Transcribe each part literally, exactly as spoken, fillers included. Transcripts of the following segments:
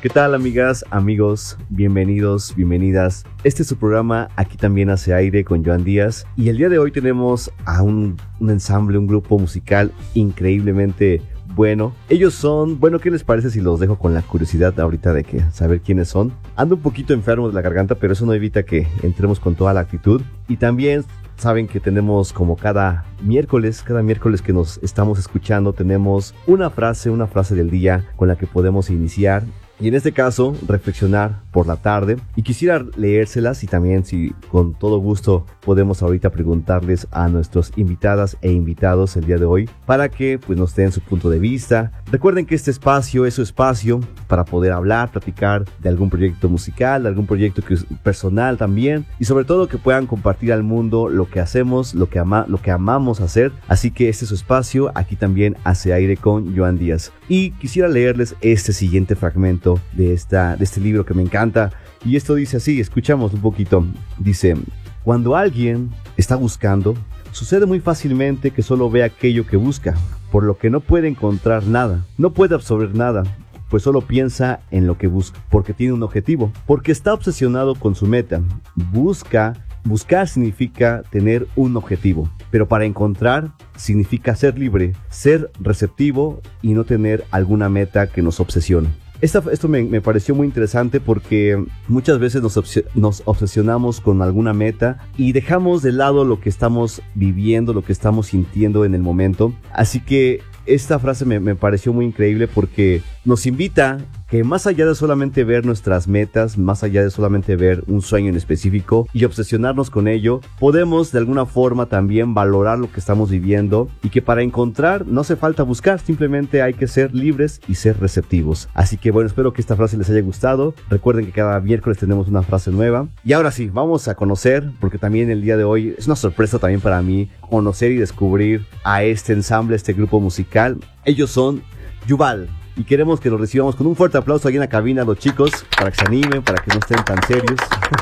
¿Qué tal, amigas, amigos? Bienvenidos, bienvenidas. Este es su programa Aquí también hace aire con Joan Díaz. Y el día de hoy tenemos a un, un ensamble, un grupo musical increíblemente bueno. Ellos son, bueno, ¿qué les parece si los dejo con la curiosidad ahorita de que saber quiénes son? Ando un poquito enfermo de la garganta, pero eso no evita que entremos con toda la actitud. Y también saben que tenemos como cada miércoles, cada miércoles que nos estamos escuchando, tenemos una frase, una frase del día con la que podemos iniciar. Y en este caso, reflexionar por la tarde. Y quisiera leérselas y también, si con todo gusto, podemos ahorita preguntarles a nuestros invitadas e invitados el día de hoy para que pues nos den su punto de vista. Recuerden que este espacio es su espacio para poder hablar, platicar de algún proyecto musical, de algún proyecto que, personal también. Y sobre todo que puedan compartir al mundo lo que hacemos, lo que, ama, lo que amamos hacer. Así que este es su espacio. Aquí también hace aire con Joan Díaz. Y quisiera leerles este siguiente fragmento de, esta, de este libro que me encanta, y esto dice así, escuchamos un poquito. Dice: cuando alguien está buscando, sucede muy fácilmente que solo ve aquello que busca, por lo que no puede encontrar nada, no puede absorber nada, pues solo piensa en lo que busca, porque tiene un objetivo, porque está obsesionado con su meta. Busca, buscar significa tener un objetivo, pero para encontrar significa ser libre, ser receptivo y no tener alguna meta que nos obsesione. Esta, esto me, me pareció muy interesante porque muchas veces nos, obs- nos obsesionamos con alguna meta y dejamos de lado lo que estamos viviendo, lo que estamos sintiendo en el momento. Así que esta frase me, me pareció muy increíble porque nos invita que más allá de solamente ver nuestras metas, más allá de solamente ver un sueño en específico y obsesionarnos con ello, podemos de alguna forma también valorar lo que estamos viviendo, y que para encontrar no hace falta buscar, simplemente hay que ser libres y ser receptivos. Así que bueno, espero que esta frase les haya gustado. Recuerden que cada miércoles tenemos una frase nueva. Y ahora sí, vamos a conocer, porque también el día de hoy es una sorpresa también para mí, conocer y descubrir a este ensamble, este grupo musical. Ellos son Yuval. Y queremos que los recibamos con un fuerte aplauso aquí en la cabina, los chicos, para que se animen, para que no estén tan serios.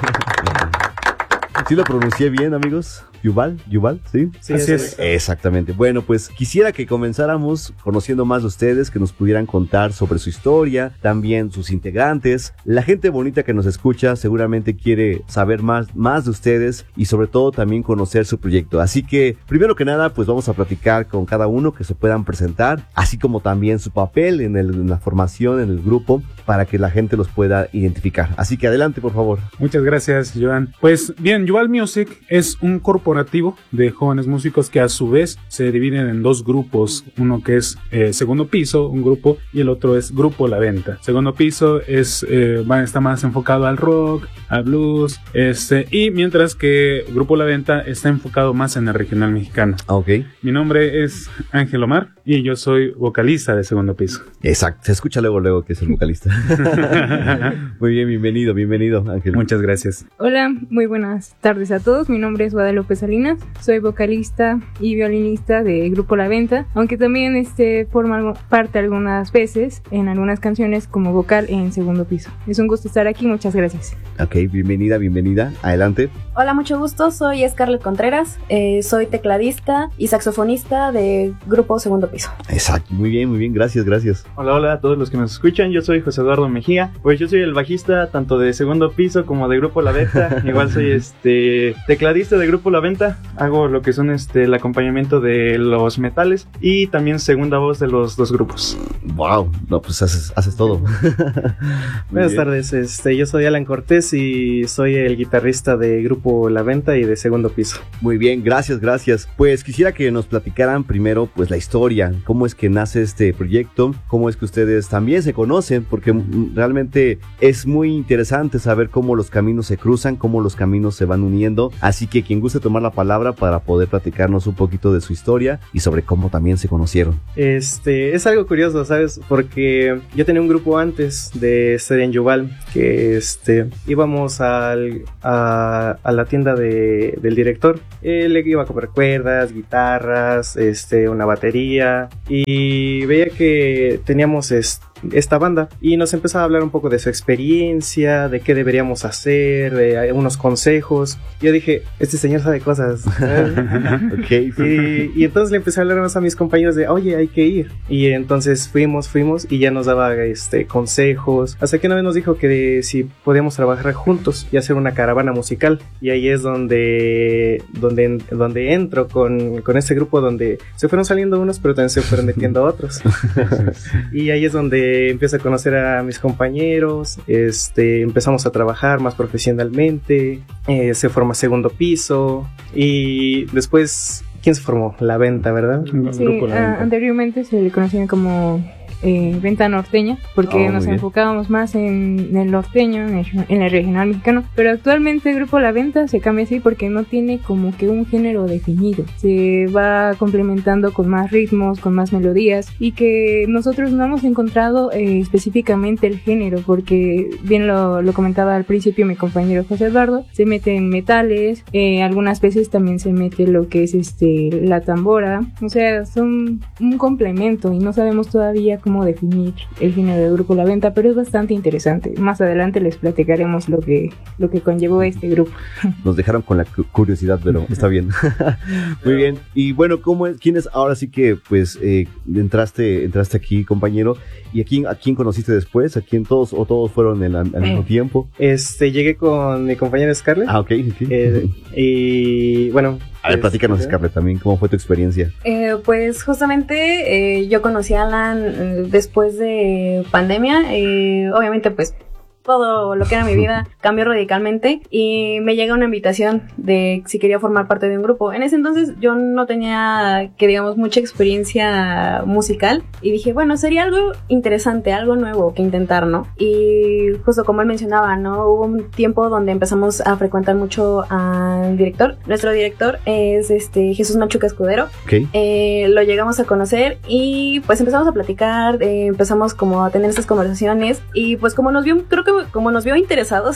¿Sí lo pronuncié bien, amigos? Yuval, Yuval, ¿sí? Sí, así es. Exactamente. Bueno, pues quisiera que comenzáramos conociendo más de ustedes, que nos pudieran contar sobre su historia, también sus integrantes. La gente bonita que nos escucha seguramente quiere saber más, más de ustedes y sobre todo también conocer su proyecto. Así que, primero que nada, pues vamos a platicar con cada uno, que se puedan presentar, así como también su papel en, el, en la formación, en el grupo, para que la gente los pueda identificar. Así que adelante, por favor. Muchas gracias, Joan. Pues bien, Yuval Music es un corporativo de jóvenes músicos que a su vez se dividen en dos grupos, uno que es eh, Segundo Piso, un grupo, y el otro es Grupo La Venta. Segundo Piso es, eh, está más enfocado al rock, al blues, este, y mientras que Grupo La Venta está enfocado más en el regional mexicano. Ok. Mi nombre es Ángel Omar y yo soy vocalista de Segundo Piso. Exacto, se escucha luego luego que es el vocalista. Muy bien, bienvenido, bienvenido, Ángel. Muchas gracias. Hola, muy buenas tardes a todos. Mi nombre es Guadalupe Salinas, soy vocalista y violinista de Grupo La Venta, aunque también este, forma parte algunas veces en algunas canciones como vocal en Segundo Piso. Es un gusto estar aquí, muchas gracias. Ok, bienvenida, bienvenida, adelante. Hola, mucho gusto, soy Scarlett Contreras, eh, soy tecladista y saxofonista de Grupo Segundo Piso. Exacto, muy bien, muy bien, gracias, gracias. Hola, hola a todos los que nos escuchan, yo soy José Eduardo Mejía, pues yo soy el bajista tanto de Segundo Piso como de Grupo La Venta, igual soy este tecladista de Grupo La Venta, hago lo que son este el acompañamiento de los metales y también segunda voz de los dos grupos. Wow, no, pues haces, haces todo. Buenas tardes, este, yo soy Alan Cortés y soy el guitarrista de Grupo La Venta y de Segundo Piso. Muy bien, gracias, gracias. Pues quisiera que nos platicaran primero pues la historia, cómo es que nace este proyecto, cómo es que ustedes también se conocen, porque realmente es muy interesante saber cómo los caminos se cruzan, cómo los caminos se van uniendo. Así que quien guste tomar la palabra para poder platicarnos un poquito de su historia y sobre cómo también se conocieron. Este, es algo curioso, ¿sabes? Porque yo tenía un grupo antes de estar en Yuval, que este, íbamos al, a, a la tienda de, del director. Él iba a comprar cuerdas, guitarras, este, una batería, y veía que teníamos este, esta banda y nos empezó a hablar un poco de su experiencia, de qué deberíamos hacer, de unos consejos. Yo dije, este señor sabe cosas. Okay. y, y entonces le empecé a hablar más a mis compañeros de, oye, hay que ir. Y entonces fuimos, fuimos y ya nos daba este, consejos. Hasta que una vez nos dijo que de, si podíamos trabajar juntos y hacer una caravana musical. Y ahí es donde, donde, donde entro con, con este grupo, donde se fueron saliendo unos, pero también se fueron metiendo otros. Y ahí es donde empiezo a conocer a mis compañeros, este, empezamos a trabajar más profesionalmente, eh, se forma Segundo Piso y después, ¿quién se formó? La Venta, ¿verdad? Sí, uh, anteriormente se le conocían como eh, Venta Norteña, porque oh, nos enfocábamos más en, en el norteño, en el, en el regional mexicano, pero actualmente el grupo La Venta se cambia así porque no tiene como que un género definido, se va complementando con más ritmos, con más melodías, y que nosotros no hemos encontrado eh, específicamente el género, porque bien lo, lo comentaba al principio mi compañero José Eduardo, se mete en metales, eh, algunas veces también se mete lo que es este la tambora, o sea, son un complemento y no sabemos todavía cómo cómo definir el género del grupo La Venta, pero es bastante interesante. Más adelante les platicaremos lo que, lo que conllevó este grupo. Nos dejaron con la cu- curiosidad, pero está bien. Muy bien. Y bueno, ¿cómo es? ¿Quién es? Ahora sí que, pues, eh, entraste, entraste aquí, compañero. ¿Y a quién, a quién conociste después? ¿A quién todos o todos fueron en, al eh. mismo tiempo? Este, llegué con mi compañera Scarlett. Ah, ok. okay. Eh, y bueno. A ver, platícanos, Scarlett, también, ¿cómo fue tu experiencia? Eh, pues justamente eh, yo conocí a Alan eh, después de pandemia, eh, obviamente pues todo lo que era mi vida cambió radicalmente y me llega una invitación de si quería formar parte de un grupo. En ese entonces yo no tenía, que digamos, mucha experiencia musical y dije, bueno, sería algo interesante, algo nuevo que intentar, ¿no? Y justo como él mencionaba, ¿no? Hubo un tiempo donde empezamos a frecuentar mucho al director. Nuestro director es este Jesús Machuca Escudero. Okay. Eh, lo llegamos a conocer y pues empezamos a platicar, eh, empezamos como a tener estas conversaciones y pues como nos vio, creo que como nos vio interesados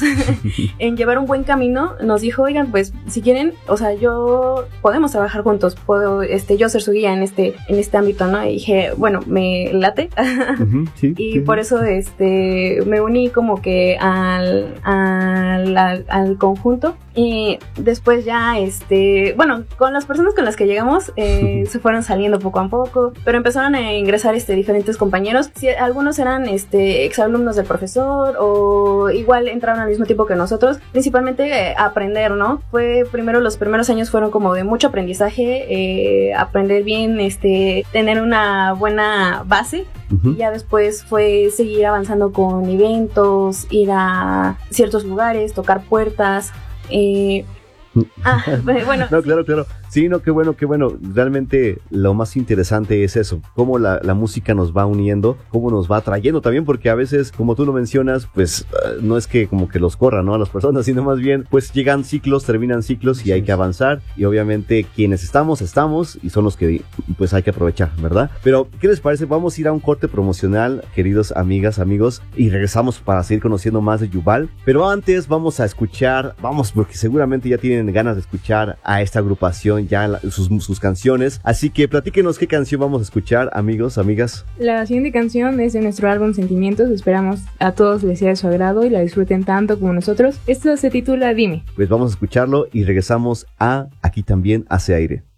en llevar un buen camino, nos dijo, oigan, pues si quieren, o sea, yo podemos trabajar juntos, puedo este yo ser su guía en este en este ámbito, ¿no? Y dije, bueno, me late. Uh-huh, sí, y sí, por eso este me uní como que al al, al, al conjunto y después ya este, bueno, con las personas con las que llegamos eh, se fueron saliendo poco a poco, pero empezaron a ingresar este diferentes compañeros, sí, algunos eran este exalumnos del profesor o igual entraron al mismo tiempo que nosotros, principalmente eh, a aprender, ¿no? Fue primero, los primeros años fueron como de mucho aprendizaje, eh, aprender bien, este, tener una buena base. Uh-huh. Y ya después fue seguir avanzando con eventos, ir a ciertos lugares, tocar puertas. Eh, ah, bueno. No, claro, claro. Sí, no, qué bueno, qué bueno. Realmente lo más interesante es eso, cómo la, la música nos va uniendo, cómo nos va atrayendo también, porque a veces, como tú lo mencionas, pues uh, no es que como que los corran, ¿no? A las personas, sino más bien, pues llegan ciclos, terminan ciclos y hay que avanzar. Y obviamente quienes estamos, estamos y son los que pues hay que aprovechar, ¿verdad? Pero, ¿qué les parece? Vamos a ir a un corte promocional, queridos amigas, amigos, y regresamos para seguir conociendo más de Yuval. Pero antes vamos a escuchar, vamos, porque seguramente ya tienen ganas de escuchar a esta agrupación ya la, sus, sus canciones, así que platíquenos qué canción vamos a escuchar, amigos, amigas. La siguiente canción es de nuestro álbum Sentimientos, esperamos a todos les sea de su agrado y la disfruten tanto como nosotros. Esto se titula Dime. Pues vamos a escucharlo y regresamos a Aquí también hace aire.